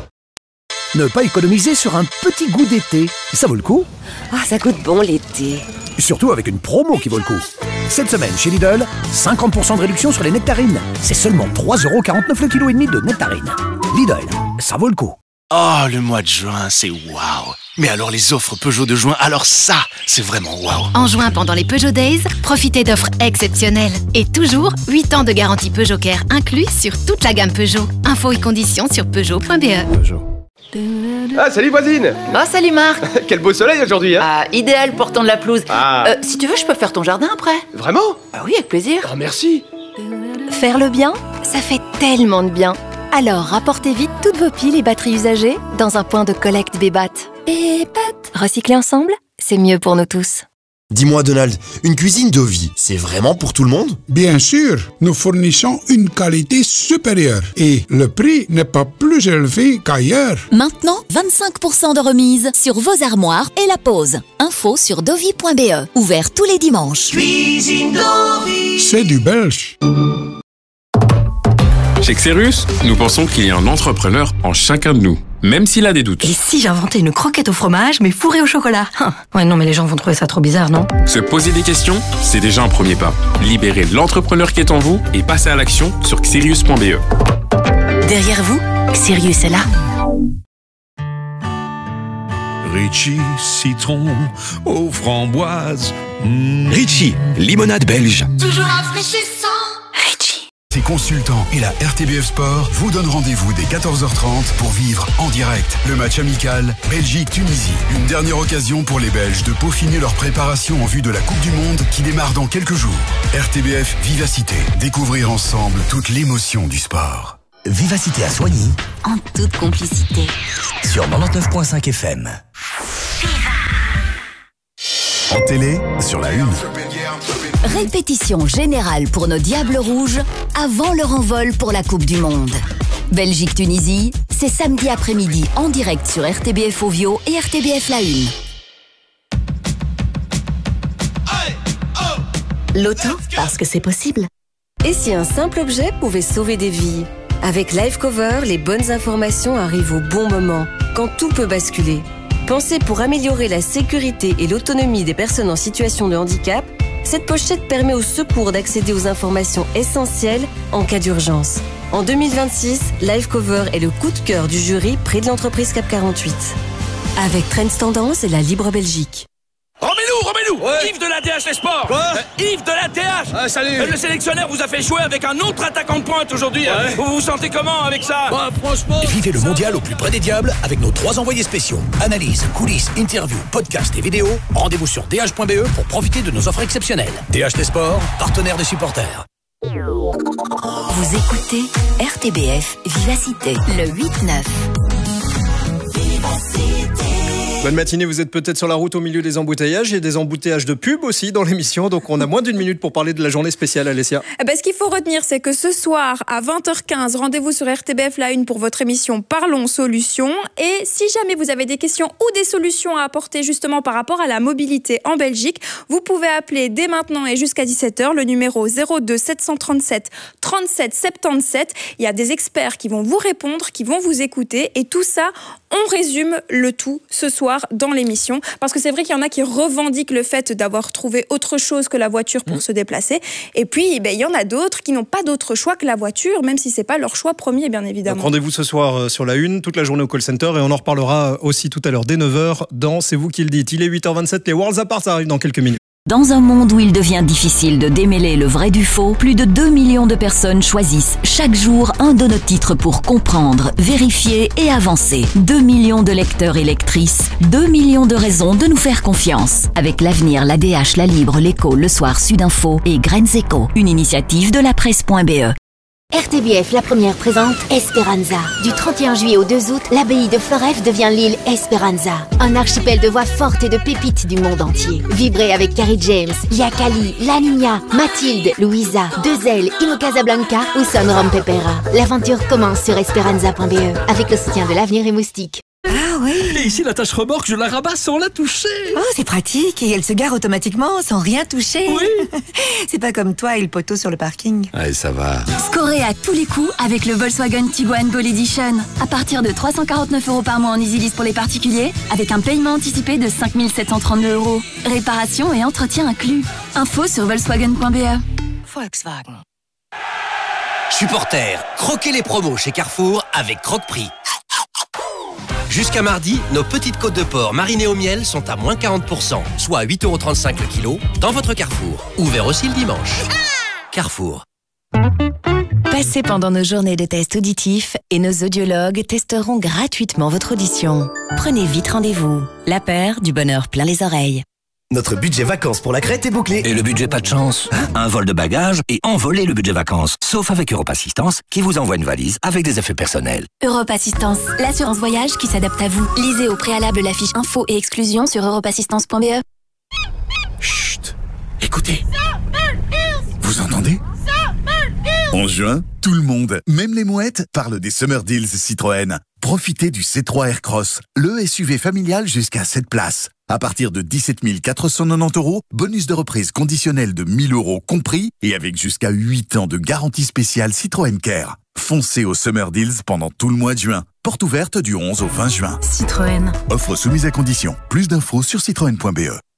Ne pas économiser sur un petit goût d'été, ça vaut le coup. Ah, ça goûte bon l'été. Surtout avec une promo qui vaut le coup. Cette semaine chez Lidl, cinquante pour cent de réduction sur les nectarines. C'est seulement trois euros quarante-neuf le kilo et demi de nectarines. Lidl, ça vaut le coup. Oh, le mois de juin, c'est waouh! Mais alors les offres Peugeot de juin, alors ça, c'est vraiment waouh! En juin, pendant les Peugeot Days, profitez d'offres exceptionnelles. Et toujours, huit ans de garantie Peugeot Care inclus sur toute la gamme Peugeot. Infos et conditions sur peugeot point b e. Peugeot. Ah, salut voisine! Oh, salut Marc! Quel beau soleil aujourd'hui, hein! Ah, idéal pour tendre la pelouse. Ah. Euh, si tu veux, je peux faire ton jardin après. Vraiment? Ah oui, avec plaisir. Ah, merci! Faire le bien, ça fait tellement de bien. Alors, rapportez vite toutes vos piles et batteries usagées dans un point de collecte Bébat. Bébat. Recycler ensemble, c'est mieux pour nous tous. Dis-moi Donald, une cuisine Dovi, c'est vraiment pour tout le monde? Bien sûr, nous fournissons une qualité supérieure et le prix n'est pas plus élevé qu'ailleurs. Maintenant, vingt-cinq pour cent de remise sur vos armoires et la pose. Info sur dovi point b e, ouvert tous les dimanches. Cuisine Dovi, c'est du belge. Chez Xerus, nous pensons qu'il y a un entrepreneur en chacun de nous. même s'il a des doutes. Et si j'inventais une croquette au fromage, mais fourrée au chocolat? Hum. Ouais, non, mais les gens vont trouver ça trop bizarre, non? Se poser des questions, c'est déjà un premier pas. Libérez l'entrepreneur qui est en vous et passez à l'action sur xerius point b e. Derrière vous, Xerius est là. Ritchie, citron aux framboises. Mmh. Ritchie, limonade belge. Toujours rafraîchissant. Ses consultants et la R T B F Sport vous donnent rendez-vous dès quatorze heures trente pour vivre en direct le match amical Belgique-Tunisie. Une dernière occasion pour les Belges de peaufiner leur préparation en vue de la Coupe du Monde qui démarre dans quelques jours. R T B F Vivacité. Découvrir ensemble toute l'émotion du sport. Vivacité à Soigny. En toute complicité. Sur quatre-vingt-dix-neuf virgule cinq F M. En télé, sur la une. Répétition générale pour nos Diables Rouges avant leur envol pour la Coupe du Monde. Belgique-Tunisie, c'est samedi après-midi en direct sur R T B F Ovio et R T B F La Une. L'auto, parce que c'est possible. Et si un simple objet pouvait sauver des vies? Avec Life Cover, les bonnes informations arrivent au bon moment, quand tout peut basculer. Pensée pour améliorer la sécurité et l'autonomie des personnes en situation de handicap, cette pochette permet au secours d'accéder aux informations essentielles en cas d'urgence. En deux mille vingt-six, Life Cover est le coup de cœur du jury près de l'entreprise Cap quarante-huit. Avec Trends Tendance et la Libre Belgique. Remets-nous, remets-nous ouais. Yves de la D H Les Sports. Quoi euh, Yves de la D H ah, salut. euh, Le sélectionneur vous a fait jouer avec un autre attaquant de pointe aujourd'hui. Ouais. Vous vous sentez comment avec ça? Bah, franchement... Vivez le mondial au plus près des diables avec nos trois envoyés spéciaux. Analyse, coulisses, interviews, podcasts et vidéos. Rendez-vous sur d h point b e pour profiter de nos offres exceptionnelles. D H Les Sports, partenaire des supporters. Vous écoutez R T B F Vivacité, le huit neuf. Bonne matinée, vous êtes peut-être sur la route au milieu des embouteillages. Il y a des embouteillages de pub aussi dans l'émission, donc on a moins d'une minute pour parler de la journée spéciale, Alessia. Eh ben, ce qu'il faut retenir, c'est que ce soir, à vingt heures quinze, rendez-vous sur R T B F La Une pour votre émission Parlons Solutions. Et si jamais vous avez des questions ou des solutions à apporter justement par rapport à la mobilité en Belgique, vous pouvez appeler dès maintenant et jusqu'à dix-sept heures le numéro zéro deux sept cent trente-sept trente-sept soixante-dix-sept. Il y a des experts qui vont vous répondre, qui vont vous écouter, et tout ça, on résume le tout ce soir dans l'émission, parce que c'est vrai qu'il y en a qui revendiquent le fait d'avoir trouvé autre chose que la voiture pour mmh. se déplacer, et puis ben, il y en a d'autres qui n'ont pas d'autre choix que la voiture, même si c'est pas leur choix premier, bien évidemment. Donc rendez-vous ce soir sur la Une, toute la journée au call center, et on en reparlera aussi tout à l'heure dès neuf heures dans C'est vous qui le dites. Il est huit heures vingt-sept, les Worlds Apart arrivent dans quelques minutes. Dans un monde où il devient difficile de démêler le vrai du faux, plus de deux millions de personnes choisissent chaque jour un de nos titres pour comprendre, vérifier et avancer. deux millions de lecteurs et lectrices, deux millions de raisons de nous faire confiance. Avec l'avenir, la D H, la Libre, l'Écho, le Soir, Sudinfo et Graines Éco, une initiative de la presse point b e. R T B F, la première présente Esperanza. Du trente et un juillet au deux août, l'abbaye de Foref devient l'île Esperanza. Un archipel de voix fortes et de pépites du monde entier. Vibrez avec Carrie James, Yakali, La Niña, Mathilde, Louisa, Dezel, Ino Casablanca ou Son Rompepera. L'aventure commence sur esperanza point b e avec le soutien de l'Avenir et Moustique. Ah oui. Et ici, la tâche remorque, je la ramasse sans la toucher. Oh, c'est pratique. Et elle se gare automatiquement sans rien toucher. Oui. C'est pas comme toi et le poteau sur le parking. Allez, ça va. Scorez à tous les coups avec le Volkswagen Tiguan Gold Edition. À partir de trois cent quarante-neuf euros par mois en EasyLease pour les particuliers, avec un paiement anticipé de cinq mille sept cent trente-deux euros. Réparation et entretien inclus. Info sur volkswagen point b e. Volkswagen. Supporters, croquez les promos chez Carrefour avec Croque-Prix. Jusqu'à mardi, nos petites côtes de porc marinées au miel sont à moins quarante pour cent, soit à huit euros trente-cinq le kilo, dans votre Carrefour. Ouvert aussi le dimanche. Carrefour. Passez pendant nos journées de tests auditifs et nos audiologues testeront gratuitement votre audition. Prenez vite rendez-vous. La paire du bonheur plein les oreilles. Notre budget vacances pour la Crète est bouclé. Et le budget pas de chance hein? Un vol de bagages et envoler le budget vacances. Sauf avec Europe Assistance, qui vous envoie une valise avec des effets personnels. Europe Assistance, l'assurance voyage qui s'adapte à vous. Lisez au préalable la fiche info et exclusion sur europe assistance point b e. Chut, écoutez. Vous entendez? En juin, tout le monde, même les mouettes, parle des Summer Deals Citroën. Profitez du C trois Aircross, le S U V familial jusqu'à sept places. À partir de dix-sept mille quatre cent quatre-vingt-dix euros, bonus de reprise conditionnel de mille euros compris et avec jusqu'à huit ans de garantie spéciale Citroën Care. Foncez au Summer Deals pendant tout le mois de juin. porte ouverte du onze au vingt juin. Citroën. Offre soumise à conditions. Plus d'infos sur citroën point b e.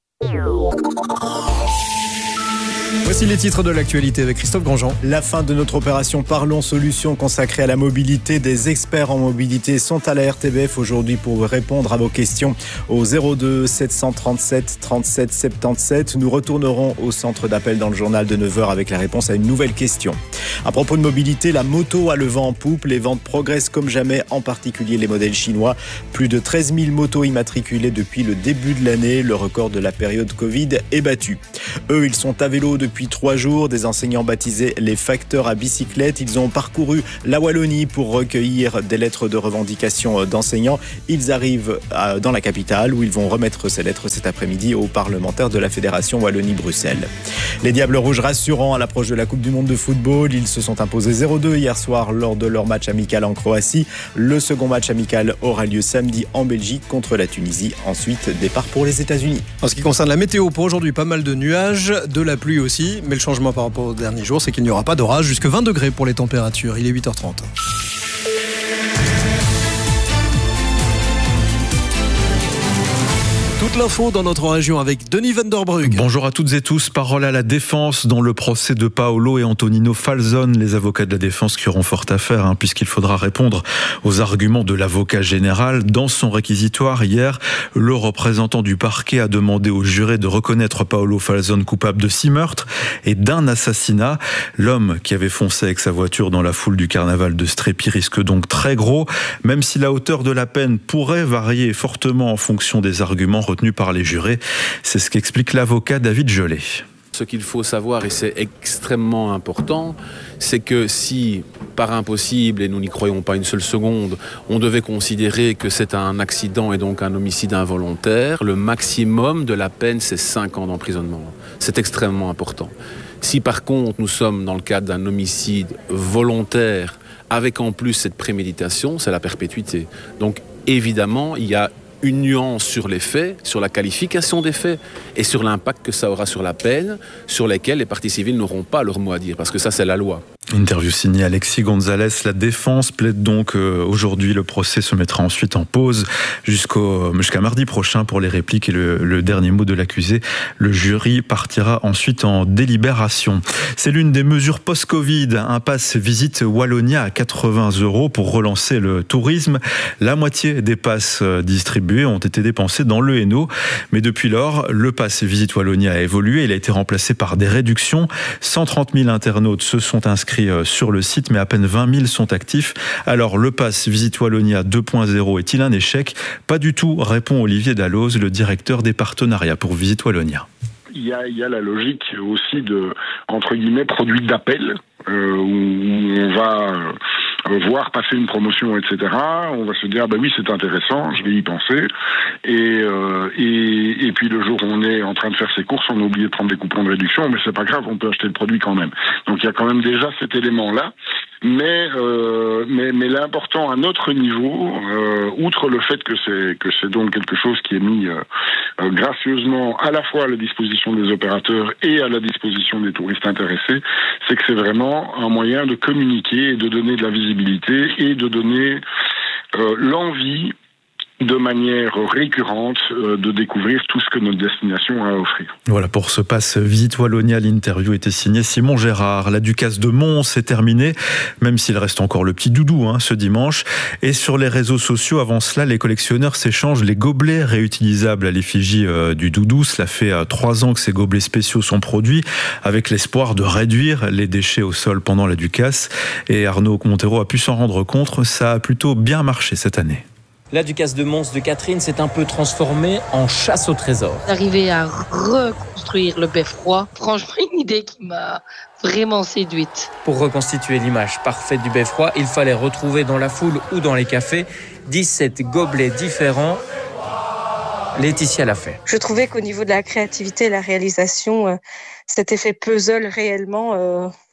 Voici les titres de l'actualité avec Christophe Grandjean. La fin de notre opération Parlons Solutions consacrée à la mobilité. Des experts en mobilité sont à la R T B F aujourd'hui pour répondre à vos questions au zéro deux sept cent trente-sept trente-sept soixante-dix-sept. Nous retournerons au centre d'appel dans le journal de neuf heures avec la réponse à une nouvelle question. À propos de mobilité, la moto a le vent en poupe. Les ventes progressent comme jamais, en particulier les modèles chinois. Plus de treize mille motos immatriculées depuis le début de l'année. Le record de la période Covid est battu. Eux, ils sont à vélo depuis trois jours. Des enseignants baptisés les facteurs à bicyclette. Ils ont parcouru la Wallonie pour recueillir des lettres de revendication d'enseignants. Ils arrivent à, dans la capitale où ils vont remettre ces lettres cet après-midi aux parlementaires de la Fédération Wallonie-Bruxelles. Les Diables Rouges rassurants à l'approche de la Coupe du Monde de football. Ils se sont imposés zéro deux hier soir lors de leur match amical en Croatie. Le second match amical aura lieu samedi en Belgique contre la Tunisie. Ensuite, départ pour les États-Unis. En ce qui concerne la météo, pour aujourd'hui, pas mal de nuages, de la pluie aussi. Mais le changement par rapport aux derniers jours, c'est qu'il n'y aura pas d'orage. Jusque vingt degrés pour les températures. Il est huit heures trente. Toute l'info dans notre région avec Denis Van der Brugge. Bonjour à toutes et tous. Parole à la défense dans le procès de Paolo et Antonino Falzon. Les avocats de la défense qui auront fort à faire, hein, puisqu'il faudra répondre aux arguments de l'avocat général. Dans son réquisitoire hier, le représentant du parquet a demandé aux jurés de reconnaître Paolo Falzon coupable de six meurtres et d'un assassinat. L'homme qui avait foncé avec sa voiture dans la foule du carnaval de Strépy risque donc très gros, même si la hauteur de la peine pourrait varier fortement en fonction des arguments retenus par les jurés. C'est ce qu'explique l'avocat David Gelé. Ce qu'il faut savoir, et c'est extrêmement important, c'est que si, par impossible, et nous n'y croyons pas une seule seconde, on devait considérer que c'est un accident et donc un homicide involontaire, le maximum de la peine, c'est cinq ans d'emprisonnement. C'est extrêmement important. Si par contre, nous sommes dans le cadre d'un homicide volontaire, avec en plus cette préméditation, c'est la perpétuité. Donc évidemment, il y a une nuance sur les faits, sur la qualification des faits et sur l'impact que ça aura sur la peine, sur lesquels les parties civiles n'auront pas leur mot à dire, parce que ça, c'est la loi. Interview signée Alexis Gonzalez. La défense plaide donc euh, aujourd'hui. Le procès se mettra ensuite en pause jusqu'au, jusqu'à mardi prochain pour les répliques et le, le dernier mot de l'accusé. Le jury partira ensuite en délibération. C'est l'une des mesures post-Covid. Un pass visite Wallonia à quatre-vingts euros pour relancer le tourisme. La moitié des passes distribués ont été dépensés dans le Hainaut. Mais depuis lors, le pass visite Wallonia a évolué. Il a été remplacé par des réductions. cent trente mille internautes se sont inscrits sur le site, mais à peine vingt mille sont actifs. Alors, le pass Visite Wallonia deux point zéro est-il un échec ? Pas du tout, répond Olivier Dalloz, le directeur des partenariats pour Visite Wallonia. Il y a, il y a la logique aussi de, entre guillemets, produit d'appel, euh, où on va euh, voir passer une promotion, et cetera. On va se dire, ah ben oui, c'est intéressant, je vais y penser. Et, euh, et, et puis le jour où on est en train de faire ses courses, on a oublié de prendre des coupons de réduction, mais c'est pas grave, on peut acheter le produit quand même. Donc il y a quand même déjà cet élément-là. Mais, euh, mais, mais l'important à notre niveau, euh, outre le fait que c'est que c'est donc quelque chose qui est mis euh, euh, gracieusement à la fois à la disposition des opérateurs et à la disposition des touristes intéressés, c'est que c'est vraiment un moyen de communiquer et de donner de la visibilité et de donner euh, l'envie de manière récurrente euh, de découvrir tout ce que notre destination a à offrir. Voilà, pour ce pass Visite Wallonia, l'interview était signée Simon Gérard. La Ducasse de Mons est terminée, même s'il reste encore le petit doudou hein, ce dimanche. Et sur les réseaux sociaux, avant cela, les collectionneurs s'échangent les gobelets réutilisables à l'effigie euh, du doudou. Cela fait euh, trois ans que ces gobelets spéciaux sont produits, avec l'espoir de réduire les déchets au sol pendant la Ducasse. Et Arnaud Montero a pu s'en rendre compte, ça a plutôt bien marché cette année. La Ducasse de Mons de Catherine s'est un peu transformée en chasse au trésor. D'arriver à reconstruire le beffroi, franchement une idée qui m'a vraiment séduite. Pour reconstituer l'image parfaite du beffroi, il fallait retrouver dans la foule ou dans les cafés dix-sept gobelets différents. Laetitia l'a fait. Je trouvais qu'au niveau de la créativité et la réalisation, euh, cet effet puzzle réellement... Euh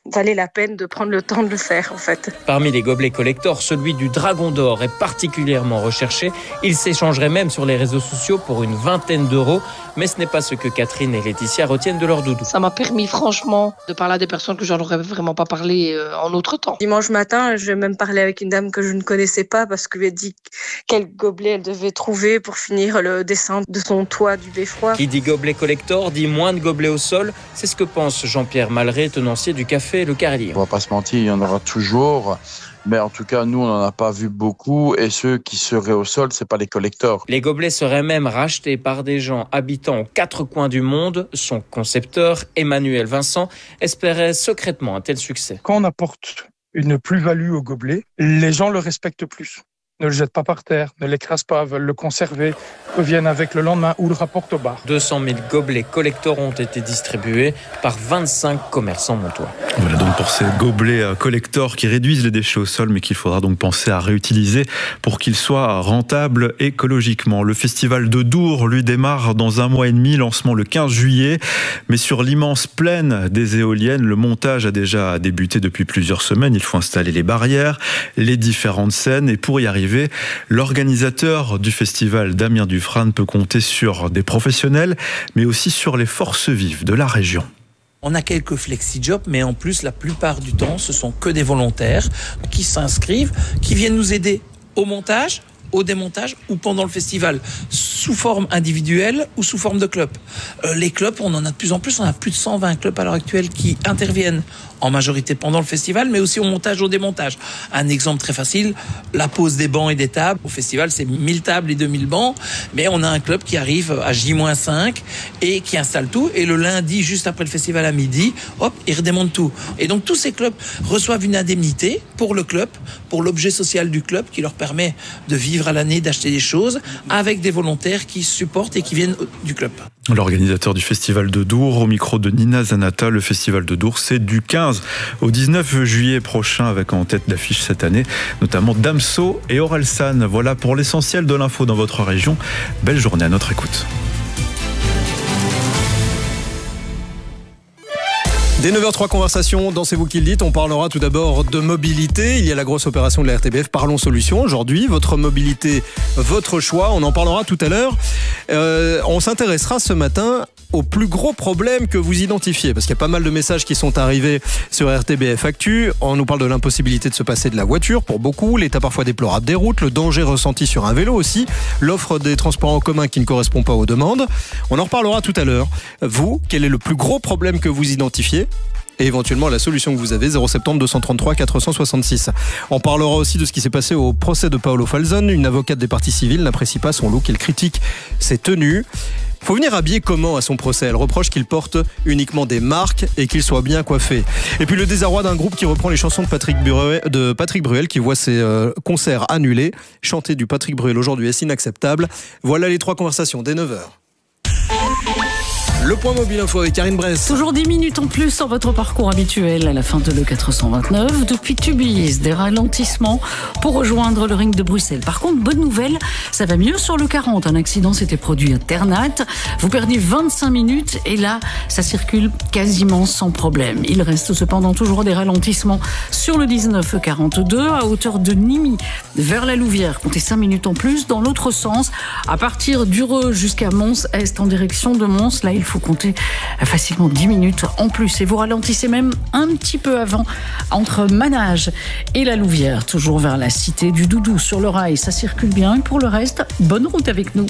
valait la peine de prendre le temps de le faire en fait. Parmi les gobelets collector, celui du Dragon d'Or est particulièrement recherché. Il s'échangerait même sur les réseaux sociaux pour une vingtaine d'euros. Mais ce n'est pas ce que Catherine et Laetitia retiennent de leur doudou. Ça m'a permis franchement de parler à des personnes que j'en aurais vraiment pas parlé euh, en autre temps. Dimanche matin, j'ai même parlé avec une dame que je ne connaissais pas parce que lui a dit quel gobelet elle devait trouver pour finir le dessin de son toit du beffroi. Qui dit gobelet collector dit moins de gobelets au sol. C'est ce que pense Jean-Pierre Malré, tenancier du café Le Carillon. On va pas se mentir, il y en aura toujours. Mais en tout cas, nous, on n'en a pas vu beaucoup. Et ceux qui seraient au sol, c'est pas les collecteurs. Les gobelets seraient même rachetés par des gens habitant aux quatre coins du monde. Son concepteur, Emmanuel Vincent, espérait secrètement un tel succès. Quand on apporte une plus-value au gobelet, les gens le respectent plus. Ne le jettent pas par terre, ne l'écrasent pas, veulent le conserver, reviennent avec le lendemain ou le rapportent au bar. deux cent mille gobelets collector ont été distribués par vingt-cinq commerçants montois. Voilà donc pour ces gobelets collector qui réduisent les déchets au sol, mais qu'il faudra donc penser à réutiliser pour qu'ils soient rentables écologiquement. Le festival de Dour, lui, démarre dans un mois et demi, lancement le quinze juillet. Mais sur l'immense plaine des éoliennes, le montage a déjà débuté depuis plusieurs semaines. Il faut installer les barrières, les différentes scènes, et pour y arriver, l'organisateur du festival, Damien Dufresne, peut compter sur des professionnels, mais aussi sur les forces vives de la région. On a quelques flexi-jobs, mais en plus, la plupart du temps, ce sont que des volontaires qui s'inscrivent, qui viennent nous aider au montage, au démontage ou pendant le festival, sous forme individuelle ou sous forme de club. Euh, les clubs, on en a de plus en plus, on a plus de cent vingt clubs à l'heure actuelle qui interviennent en majorité pendant le festival, mais aussi au montage, au démontage. Un exemple très facile, la pose des bancs et des tables. Au festival, c'est mille tables et deux mille bancs, mais on a un club qui arrive à J moins cinq et qui installe tout, et le lundi, juste après le festival à midi, hop, il redémonte tout. Et donc tous ces clubs reçoivent une indemnité pour le club, pour l'objet social du club, qui leur permet de vivre à l'année, d'acheter des choses, avec des volontaires qui supportent et qui viennent du club. L'organisateur du festival de Dour, au micro de Nina Zanata. Le festival de Dour, c'est du quinze au dix-neuf juillet prochain, avec en tête d'affiche cette année notamment Damso et Orelsan. Voilà pour l'essentiel de l'info dans votre région. Belle journée à notre écoute. Dès neuf heures trois, conversation dans C'est vous qui le dites. On parlera tout d'abord de mobilité. Il y a la grosse opération de la R T B F, Parlons Solutions. Aujourd'hui, votre mobilité, votre choix. On en parlera tout à l'heure. Euh, on s'intéressera ce matin aux plus gros problèmes que vous identifiez, parce qu'il y a pas mal de messages qui sont arrivés sur R T B F Actu. On nous parle de l'impossibilité de se passer de la voiture pour beaucoup, l'état parfois déplorable des routes, le danger ressenti sur un vélo aussi, l'offre des transports en commun qui ne correspond pas aux demandes. On en reparlera tout à l'heure. Vous, quel est le plus gros problème que vous identifiez ? Et éventuellement la solution que vous avez, zéro sept zéro deux cent trente-trois quatre cent soixante-six. On parlera aussi de ce qui s'est passé au procès de Paolo Falzon. Une avocate des parties civiles n'apprécie pas son look, elle critique ses tenues. Faut venir habiller comment à son procès? Elle reproche qu'il porte uniquement des marques et qu'il soit bien coiffé. Et puis le désarroi d'un groupe qui reprend les chansons de Patrick Bruel, de Patrick Bruel qui voit ses euh, concerts annulés. Chanter du Patrick Bruel aujourd'hui est inacceptable. Voilà les trois conversations dès neuf heures. Le point mobile info avec Karine Bress. Toujours dix minutes en plus sur votre parcours habituel à la fin de l'E quatre cent vingt-neuf. Depuis Tubize, des ralentissements pour rejoindre le ring de Bruxelles. Par contre, bonne nouvelle, ça va mieux sur le quarante. Un accident s'était produit à Ternat. Vous perdez vingt-cinq minutes et là, ça circule quasiment sans problème. Il reste cependant toujours des ralentissements sur le dix-neuf quarante-deux à hauteur de Nîmes vers la Louvière. Comptez cinq minutes en plus dans l'autre sens. À partir d'Ureux jusqu'à Mons-Est en direction de Mons, là, il faut compter facilement dix minutes en plus. Et vous ralentissez même un petit peu avant entre Manage et la Louvière, toujours vers la cité du Doudou sur le rail. Ça circule bien. Et pour le reste, bonne route avec nous.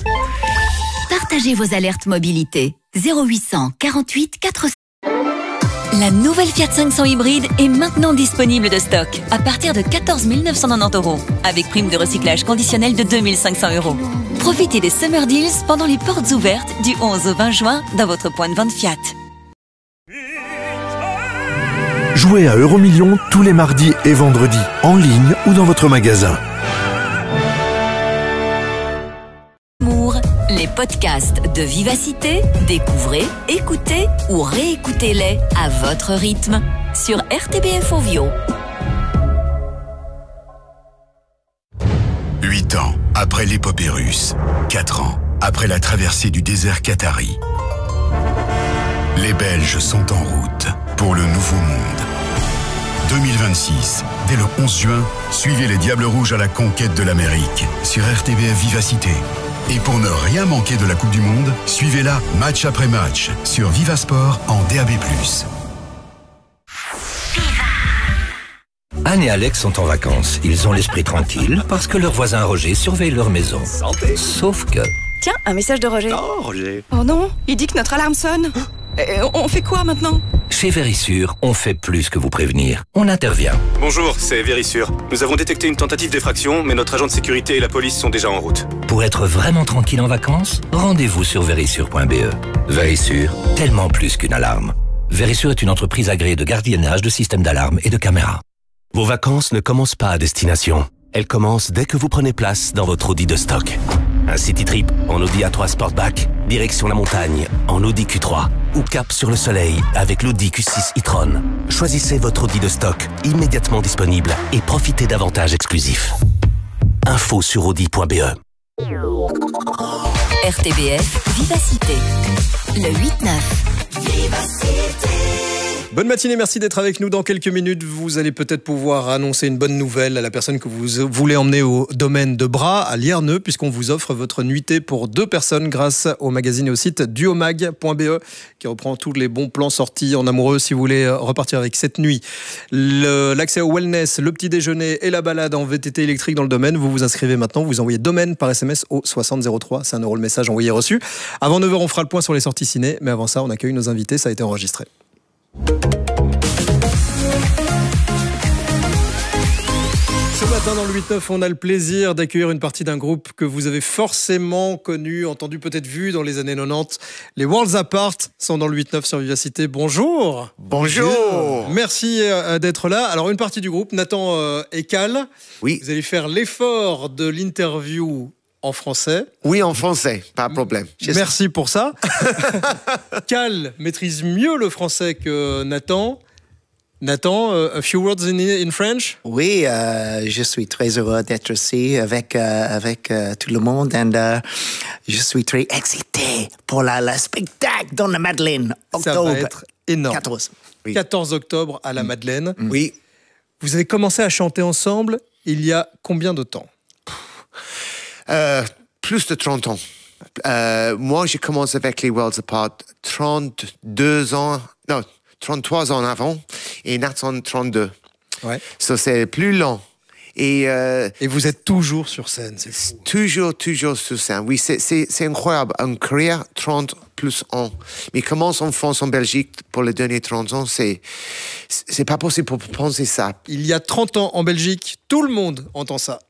Partagez vos alertes mobilité. zéro huit cent quarante-huit quatre cents. La nouvelle Fiat cinq cents hybride est maintenant disponible de stock à partir de quatorze mille neuf cent quatre-vingt-dix euros avec prime de recyclage conditionnelle de deux mille cinq cents euros. Profitez des Summer Deals pendant les portes ouvertes du onze au vingt juin dans votre point de vente Fiat. Jouez à Euromillions tous les mardis et vendredis, en ligne ou dans votre magasin. Les podcasts de Vivacité, découvrez, écoutez ou réécoutez-les à votre rythme sur R T B F Ovio. Huit ans après l'épopée russe, quatre ans après la traversée du désert qatari, les Belges sont en route. pour le nouveau monde. deux mille vingt-six, dès le onze juin, suivez les Diables Rouges à la conquête de l'Amérique sur R T B F Vivacité. Et pour ne rien manquer de la Coupe du Monde, suivez-la match après match sur Vivasport en D A B plus. Anne et Alex sont en vacances. Ils ont l'esprit tranquille parce que leur voisin Roger surveille leur maison. Santé. Sauf que... Tiens, un message de Roger. Oh, Roger. Oh non, il dit que notre alarme sonne. Et on fait quoi maintenant? Chez Vérissure, on fait plus que vous prévenir. On intervient. Bonjour, c'est Vérissure. Nous avons détecté une tentative d'effraction, mais notre agent de sécurité et la police sont déjà en route. Pour être vraiment tranquille en vacances, rendez-vous sur vérissure point b e. Vérissure, tellement plus qu'une alarme. Vérissure est une entreprise agréée de gardiennage de systèmes d'alarme et de caméras. Vos vacances ne commencent pas à destination. Elles commencent dès que vous prenez place dans votre Audi de stock. Un city trip en Audi A trois Sportback, direction la montagne en Audi Q trois ou cap sur le soleil avec l'Audi Q six e-tron. Choisissez votre Audi de stock immédiatement disponible et profitez d'avantages exclusifs. Info sur audi point b e. R T B F Vivacité, le huit neuf. Vivacité. Bonne matinée, merci d'être avec nous. Dans quelques minutes, vous allez peut-être pouvoir annoncer une bonne nouvelle à la personne que vous voulez emmener au domaine de Bras, à Lierneux, puisqu'on vous offre votre nuitée pour deux personnes grâce au magazine et au site duomag point b e qui reprend tous les bons plans sortis en amoureux si vous voulez repartir avec cette nuit. Le, l'accès au wellness, le petit déjeuner et la balade en V T T électrique dans le domaine. Vous vous inscrivez maintenant, vous envoyez domaine par S M S au soixante zéro trois. C'est un euro le message envoyé reçu. Avant neuf heures, on fera le point sur les sorties ciné, mais avant ça, on accueille nos invités. Ça a été enregistré. Ce matin dans le huit neuf, on a le plaisir d'accueillir une partie d'un groupe que vous avez forcément connu, entendu, peut-être vu dans les années quatre-vingt-dix. Les Worlds Apart sont dans le huit neuf sur Vivacité. Bonjour. Bonjour. Merci d'être là. Alors une partie du groupe, Nathan et Cal. Oui. Vous allez faire l'effort de l'interview en français. Oui, en français, pas de problème. Merci pour ça. Cal maîtrise mieux le français que Nathan. Nathan, uh, a few words in, in French? Oui, euh, je suis très heureux d'être ici avec, euh, avec euh, tout le monde et euh, je suis très excité pour la, la spectacle dans la Madeleine. Octobre. Ça va être énorme. quatorze. Oui. quatorze octobre à la Madeleine. Mm. Oui. Vous avez commencé à chanter ensemble il y a combien de temps? euh, Plus de trente ans. Euh, moi, j'ai commencé avec les Worlds Apart trente-deux ans. Non, trente-trois ans avant. Et Nathan, trente-deux. Ouais. So, c'est plus long. Et, euh, et vous êtes toujours sur scène, c'est fou. Toujours, toujours sur scène. Oui, c'est, c'est, c'est incroyable. Une carrière trente plus ans. Mais commence en France, en Belgique, pour les derniers trente ans, c'est, c'est pas possible pour penser ça. Il y a trente ans en Belgique, tout le monde entend ça.